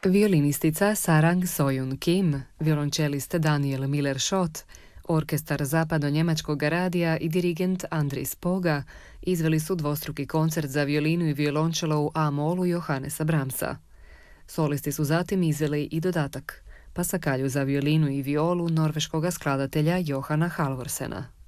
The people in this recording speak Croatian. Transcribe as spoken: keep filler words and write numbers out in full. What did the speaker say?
Violinistica Sarang Sojun Kim, violončelist Daniel Miller-Schott, orkestar zapadno-njemačkog radija i dirigent Andris Poga izveli su dvostruki koncert za violinu i violončelo u A-molu Johannesa Brahmsa. Solisti su zatim izveli i dodatak, pasakalju za violinu i violu norveškog skladatelja Johana Halvorsena.